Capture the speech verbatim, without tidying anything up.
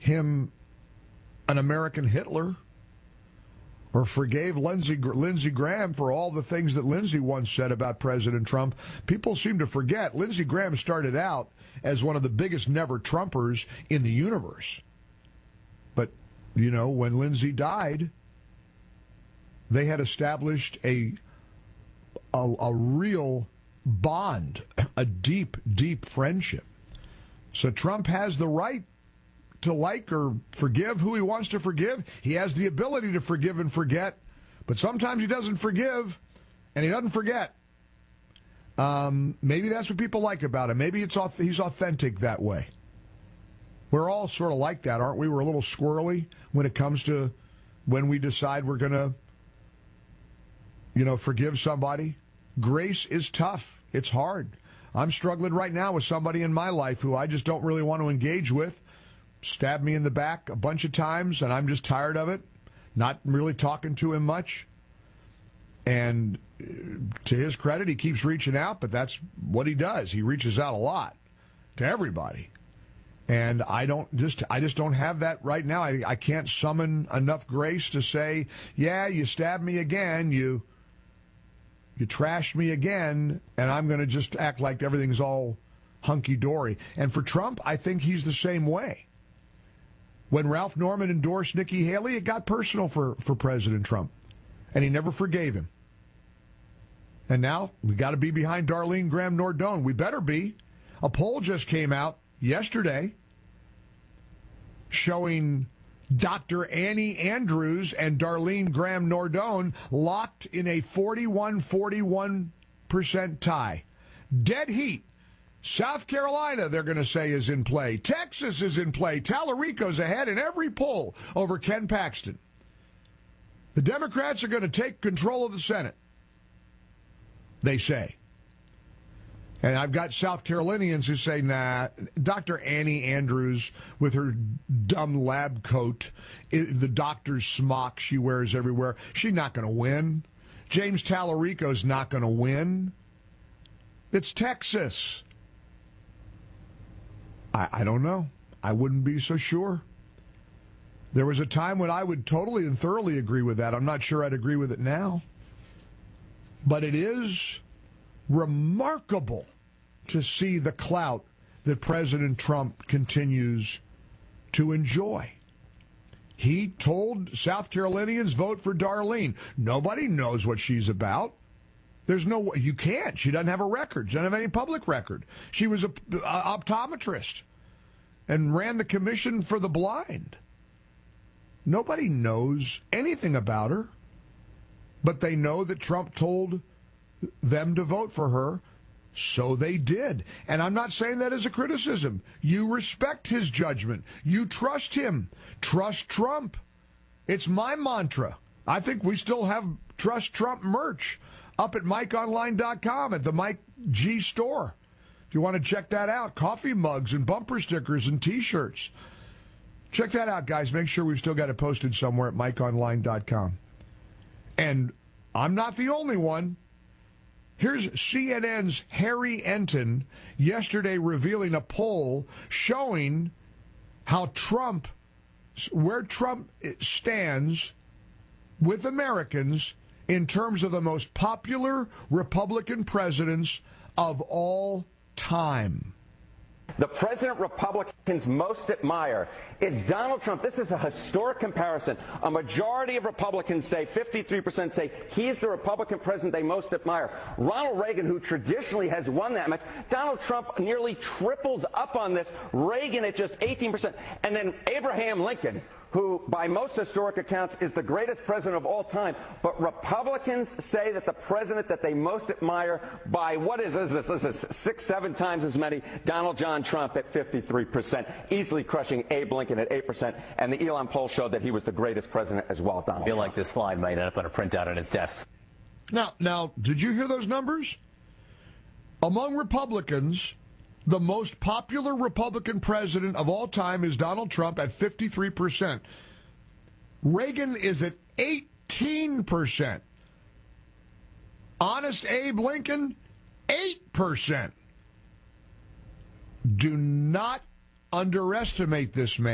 him an American Hitler or forgave Lindsey, Lindsey Graham for all the things that Lindsey once said about President Trump. People seem to forget Lindsey Graham started out as one of the biggest never-Trumpers in the universe. But, you know, when Lindsey died, they had established a, a, a real bond, a deep, deep friendship. So Trump has the right to like or forgive who he wants to forgive. He has the ability to forgive and forget, but sometimes he doesn't forgive and he doesn't forget. Um, maybe that's what people like about him. Maybe it's he's authentic that way. We're all sort of like that, aren't we? We're a little squirrely when it comes to when we decide we're going to, you know, forgive somebody. Grace is tough. It's hard. I'm struggling right now with somebody in my life who I just don't really want to engage with. Stabbed me in the back a bunch of times, and I'm just tired of it. Not really talking to him much. And to his credit, he keeps reaching out, but that's what he does. He reaches out a lot to everybody. And I don't just I just don't have that right now. I, I can't summon enough grace to say, yeah, you stabbed me again, you you trashed me again, and I'm going to just act like everything's all hunky-dory. And for Trump, I think he's the same way. When Ralph Norman endorsed Nikki Haley, it got personal for, for President Trump, and he never forgave him. And now we got to be behind Darlene Graham Nordone. We better be. A poll just came out yesterday showing Doctor Annie Andrews and Darlene Graham Nordone locked in a forty-one forty-one percent tie. Dead heat. South Carolina, they're going to say, is in play. Texas is in play. Tallarico's ahead in every poll over Ken Paxton. The Democrats are going to take control of the Senate, they say. And I've got South Carolinians who say, nah, Doctor Annie Andrews with her dumb lab coat, the doctor's smock she wears everywhere, she's not going to win. James Tallarico's not going to win. It's Texas. I, I don't know. I wouldn't be so sure. There was a time when I would totally and thoroughly agree with that. I'm not sure I'd agree with it now. But it is remarkable to see the clout that President Trump continues to enjoy. He told South Carolinians, vote for Darlene. Nobody knows what she's about. There's no way. You can't. She doesn't have a record. She doesn't have any public record. She was an optometrist and ran the Commission for the Blind. Nobody knows anything about her, but they know that Trump told them to vote for her, so they did. And I'm not saying that as a criticism. You respect his judgment. You trust him. Trust Trump. It's my mantra. I think we still have Trust Trump merch up at Mike Online dot com at the Mike G store. If you want to check that out, coffee mugs and bumper stickers and T-shirts. Check that out, guys. Make sure we've still got it posted somewhere at Mike Online dot com. And I'm not the only one. Here's C N N's Harry Enton yesterday revealing a poll showing how Trump, where Trump stands with Americans in terms of the most popular Republican presidents of all time. The president Republicans most admire, it's Donald Trump. This is a historic comparison. A majority of Republicans say, fifty-three percent say, he's the Republican president they most admire. Ronald Reagan, who traditionally has won that much, Donald Trump nearly triples up on this. Reagan at just eighteen percent. And then Abraham Lincoln, who by most historic accounts is the greatest president of all time. But Republicans say that the president that they most admire by, what is this, this, this is six, seven times as many, Donald John Trump at fifty-three percent, easily crushing Abe Lincoln at eight percent. And the Elon poll showed that he was the greatest president as well, Donald I feel Trump. like this slide might end up on a printout on his desk. Now, now, did you hear those numbers? Among Republicans, the most popular Republican president of all time is Donald Trump at fifty-three percent. Reagan is at eighteen percent. Honest Abe Lincoln, eight percent. Do not underestimate this man.